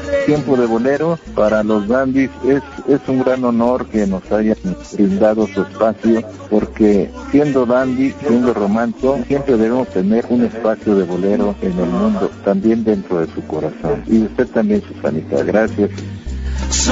Tiempo de Bolero para los dandis. Es un gran honor que nos hayan brindado su espacio, porque siendo dandy, siendo romántico, siempre debemos tener un espacio de bolero en el mundo, también dentro de su corazón. Y usted también, Susanita, gracias.